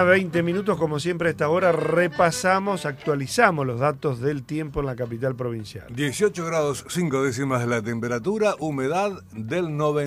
20 minutos, como siempre a esta hora, repasamos, actualizamos los datos del tiempo en la capital provincial. 18 grados 5 décimas la temperatura, humedad del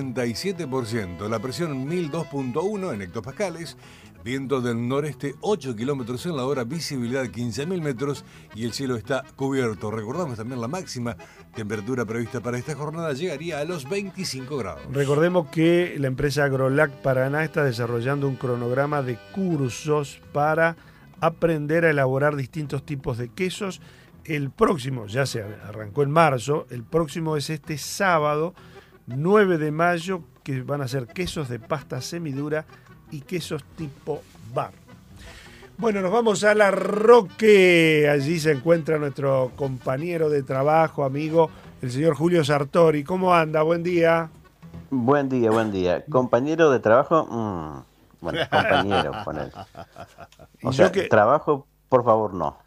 97%, la presión 1002.1 en hectopascales, viento del noreste 8 kilómetros en la hora, visibilidad 15.000 metros y el cielo está cubierto. Recordamos también la máxima temperatura prevista para esta jornada llegaría a los 25 grados. Recordemos que la empresa Agrolac Paraná está desarrollando un cronograma de cursos para aprender a elaborar distintos tipos de quesos. El próximo, ya se arrancó en marzo, el próximo es este sábado 9 de mayo, que van a ser quesos de pasta semidura y quesos tipo bar. Bueno, nos vamos a La Roque. Allí se encuentra nuestro compañero de trabajo, amigo, el señor Julio Sartori. ¿Cómo anda? Buen día. Buen día, buen día. Compañero de trabajo, bueno, compañero, ponele. O sea, trabajo, por favor, no.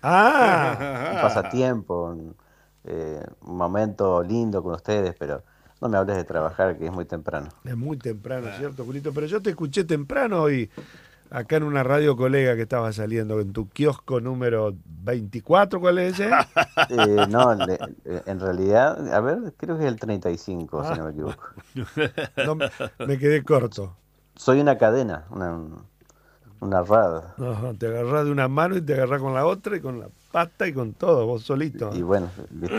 Un pasatiempo, un momento lindo con ustedes, pero no me hables de trabajar, que es muy temprano. Es muy temprano, ¿cierto, Julito? Pero yo te escuché temprano hoy, acá en una radio colega que estaba saliendo, en tu kiosco número 24, ¿cuál es ese? No, en realidad, a ver, creo que es el 35, si no me equivoco. No, me quedé corto. Soy una cadena, una rad. Ajá, te agarrás de una mano y te agarrás con la otra y con la pata y con todo, vos solito. Y bueno,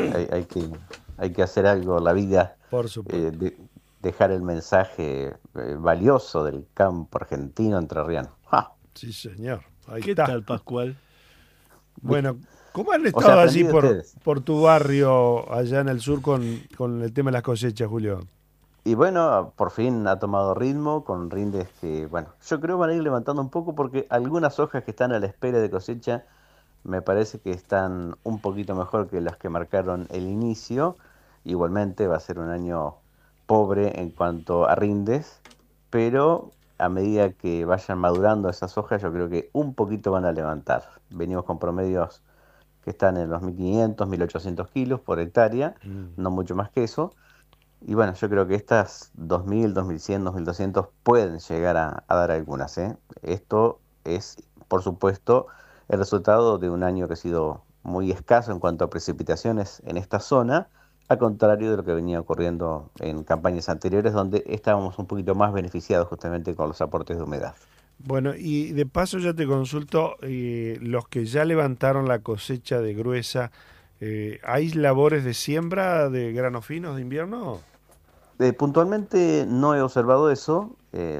hay que hacer algo, la vida. Por supuesto. Dejar el mensaje valioso del campo argentino entrerriano. ¡Ja! Sí, señor. Ahí ¿Qué está. tal, Pascual? Bueno, ¿cómo han estado allí por tu barrio, allá en el sur, con el tema de las cosechas, Julio? Y bueno, por fin ha tomado ritmo, con rindes que, bueno, yo creo van a ir levantando un poco porque algunas hojas que están a la espera de cosecha me parece que están un poquito mejor que las que marcaron el inicio. Igualmente va a ser un año pobre en cuanto a rindes, pero a medida que vayan madurando esas hojas yo creo que un poquito van a levantar. Venimos con promedios que están en los 1.500, 1.800 kilos por hectárea, no mucho más que eso. Y bueno, yo creo que estas 2.000, 2.100, 2.200 pueden llegar a dar algunas, ¿eh? Esto es, por supuesto, el resultado de un año que ha sido muy escaso en cuanto a precipitaciones en esta zona, al contrario de lo que venía ocurriendo en campañas anteriores, donde estábamos un poquito más beneficiados justamente con los aportes de humedad. Bueno, y de paso ya te consulto, los que ya levantaron la cosecha de gruesa, ¿hay labores de siembra de granos finos de invierno? Puntualmente no he observado eso.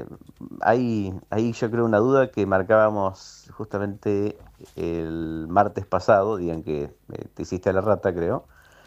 Hay yo creo una duda que marcábamos justamente el martes pasado, día en que te hiciste a la rata, creo.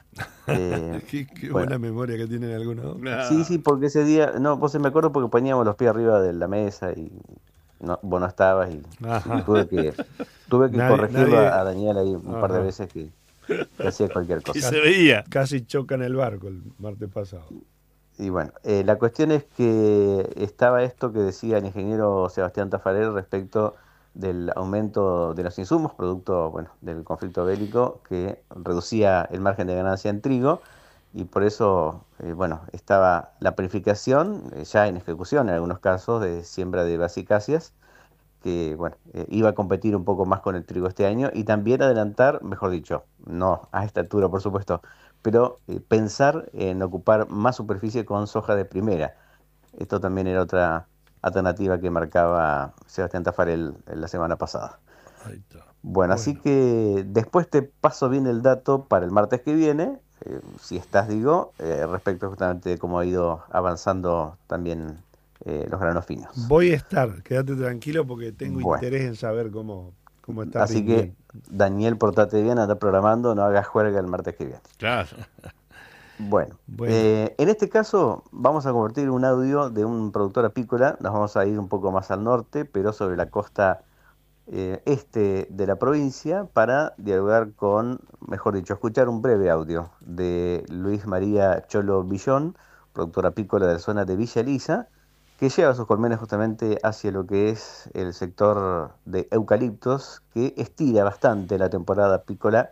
Qué buena memoria que tienen algunos. Sí, porque ese día, no, pues me acuerdo porque poníamos los pies arriba de la mesa y no, vos no estabas y tuve que corregirlo a Daniel ahí un par de veces que hacía cualquier cosa. Y se veía. Casi choca en el barco el martes pasado. Y bueno, la cuestión es que estaba esto que decía el ingeniero Sebastián Tafarel respecto del aumento de los insumos, producto del conflicto bélico, que reducía el margen de ganancia en trigo, y por eso estaba la planificación ya en ejecución en algunos casos de siembra de basicáceas, que iba a competir un poco más con el trigo este año, y también adelantar, mejor dicho, no a esta altura por supuesto, pero pensar en ocupar más superficie con soja de primera. Esto también era otra alternativa que marcaba Sebastián Tafarel la semana pasada. Ahí está. Bueno, así que después te paso bien el dato para el martes que viene, si estás, respecto justamente de cómo ha ido avanzando también los granos finos. Voy a estar, quédate tranquilo porque tengo interés en saber cómo está. Así que, Daniel, portate bien, anda programando, no hagas juerga el martes que viene. Claro. Bueno. En este caso vamos a convertir un audio de un productor apícola, nos vamos a ir un poco más al norte, pero sobre la costa este de la provincia, para dialogar con, mejor dicho, escuchar un breve audio de Luis María Cholo Villón, productor apícola de la zona de Villa Elisa, que lleva sus colmenas justamente hacia lo que es el sector de eucaliptos, que estira bastante la temporada apícola,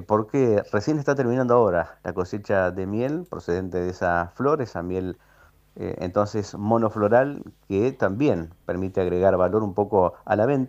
porque recién está terminando ahora la cosecha de miel procedente de esa flor, esa miel Entonces monofloral que también permite agregar valor un poco a la venta